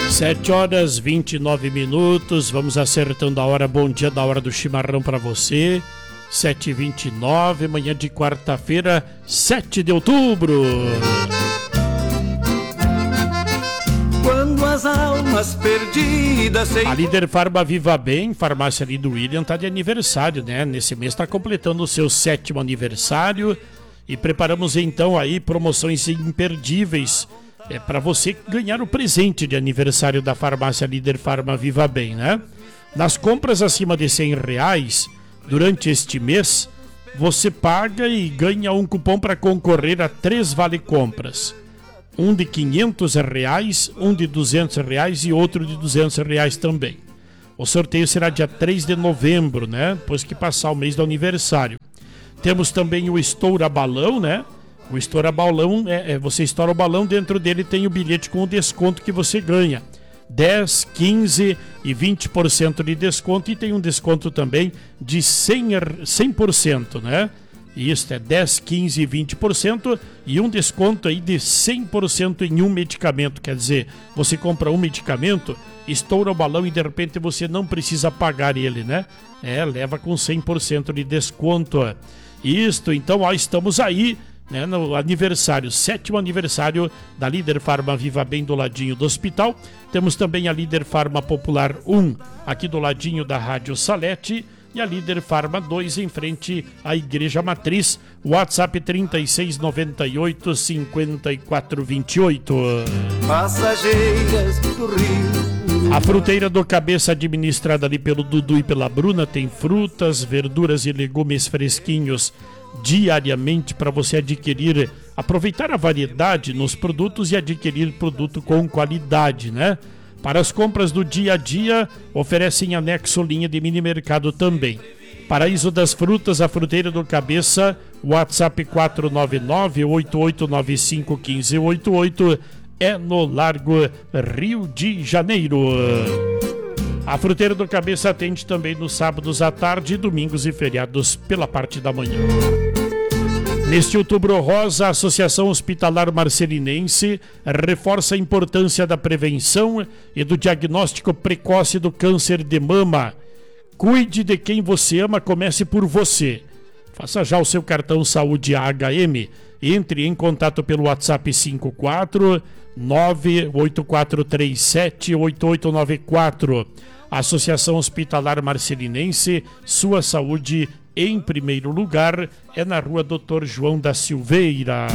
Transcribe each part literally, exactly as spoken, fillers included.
Sete horas, vinte e nove minutos, vamos acertando a hora. Bom dia da hora do chimarrão para você. Sete e vinte e nove, manhã de quarta-feira, sete de outubro. Quando as almas perdidas... A Líder Farma Viva Bem, farmácia ali do William, tá de aniversário, né? Nesse mês está completando o seu sétimo aniversário e preparamos então aí promoções imperdíveis é, para você ganhar o presente de aniversário da farmácia Líder Farma Viva Bem, né? Nas compras acima de cem reais, durante este mês, você paga e ganha um cupom para concorrer a três vale-compras. Um de quinhentos reais, um de duzentos reais e outro de duzentos reais também. O sorteio será dia três de novembro, né? Depois que passar o mês do aniversário. Temos também o Estoura Balão, né? O Estoura Balão, é, é, você estoura o balão, dentro dele tem o bilhete com o desconto que você ganha. dez, quinze e vinte por cento de desconto, e tem um desconto também de cem por cento, né? Isso, é dez, quinze e vinte por cento e um desconto aí de cem por cento em um medicamento. Quer dizer, você compra um medicamento, estoura o balão e de repente você não precisa pagar ele, né? É, leva com cem por cento de desconto. Isto, então, ó, estamos aí, né, no aniversário, sétimo aniversário da Líder Farma Viva Bem, do ladinho do hospital. Temos também a Líder Farma Popular um, aqui do ladinho da Rádio Salete, e a Líder Farma dois, em frente à Igreja Matriz. WhatsApp trinta e seis, noventa e oito, cinquenta e quatro, vinte e oito. Passageiras do Rio. A Fruteira do Cabeça, administrada ali pelo Dudu e pela Bruna, tem frutas, verduras e legumes fresquinhos diariamente para você adquirir, aproveitar a variedade nos produtos e adquirir produto com qualidade, né? Para as compras do dia a dia, oferecem anexo linha de mini mercado também. Paraíso das Frutas, a Fruteira do Cabeça, WhatsApp quatro nove nove, oito oito nove cinco, um cinco oito oito, é no Largo Rio de Janeiro. A Fruteira do Cabeça atende também nos sábados à tarde, domingos e feriados pela parte da manhã. Neste Outubro Rosa, a Associação Hospitalar Marcelinense reforça a importância da prevenção e do diagnóstico precoce do câncer de mama. Cuide de quem você ama, comece por você. Faça já o seu cartão Saúde A H M. Entre em contato pelo WhatsApp cinco quatro nove oito quatro três sete oito oito nove quatro. Associação Hospitalar Marcelinense, sua saúde em primeiro lugar, é na rua doutor João da Silveira.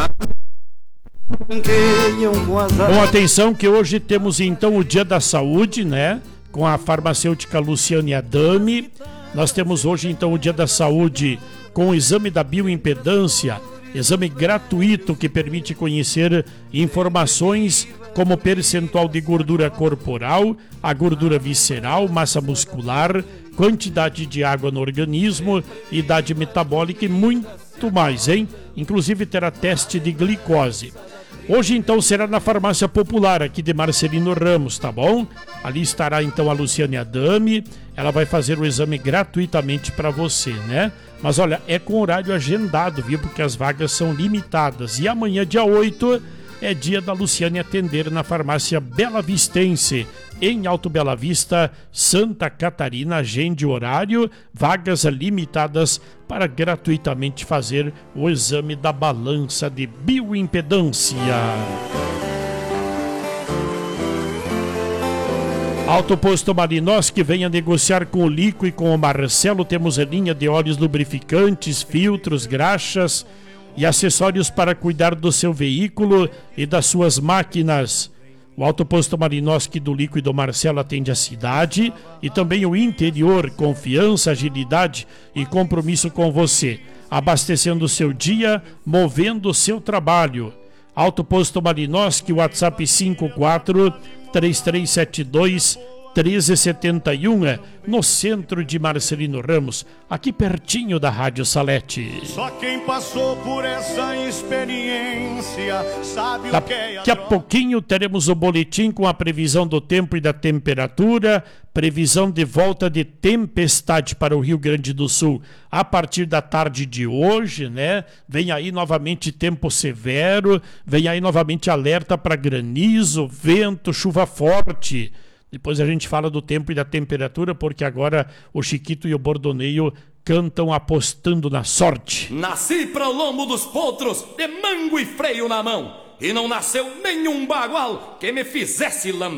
Com atenção que hoje temos então o Dia da Saúde, né? Com a farmacêutica Luciane Adami. Nós temos hoje então o Dia da Saúde com o exame da bioimpedância, exame gratuito que permite conhecer informações como percentual de gordura corporal, a gordura visceral, massa muscular, quantidade de água no organismo, idade metabólica e muito mais, hein? Inclusive terá teste de glicose. Hoje então será na Farmácia Popular aqui de Marcelino Ramos, tá bom? Ali estará então a Luciane Adami, ela vai fazer o exame gratuitamente para você, né? Mas olha, é com horário agendado, viu? Porque as vagas são limitadas. E amanhã, dia oito, é dia da Luciane atender na Farmácia Bela Vistense, em Alto Bela Vista, Santa Catarina. Agende o horário, vagas limitadas para gratuitamente fazer o exame da balança de bioimpedância. Alto Posto Malinoski, venha negociar com o Lico e com o Marcelo. Temos a linha de óleos lubrificantes, filtros, graxas e acessórios para cuidar do seu veículo e das suas máquinas. O Alto Posto Malinoski do Lico e do Marcelo atende a cidade e também o interior. Confiança, agilidade e compromisso com você, abastecendo o seu dia, movendo o seu trabalho. Alto Posto Malinoski, WhatsApp cinco quatro três três sete dois, treze setenta e um, no centro de Marcelino Ramos, aqui pertinho da Rádio Salete. Só quem passou por essa experiência sabe o que é. Daqui a pouquinho teremos o boletim com a previsão do tempo e da temperatura, previsão de volta de tempestade para o Rio Grande do Sul a partir da tarde de hoje, né? Vem aí novamente tempo severo, vem aí novamente alerta para granizo, vento, chuva forte. Depois a gente fala do tempo e da temperatura, porque agora o Chiquito e o Bordoneio cantam apostando na sorte. Nasci para o lombo dos potros, de mango e freio na mão, e não nasceu nenhum bagual que me fizesse lamber.